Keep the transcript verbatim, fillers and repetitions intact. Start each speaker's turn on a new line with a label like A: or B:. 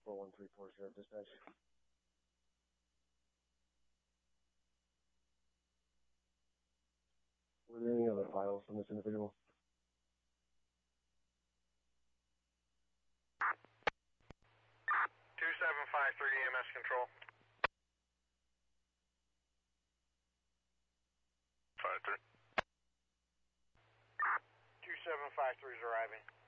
A: four one three four zero, dispatch. Were there any other files from this individual?
B: two seven five three E M S control.
C: five three.
B: two seven five three is arriving.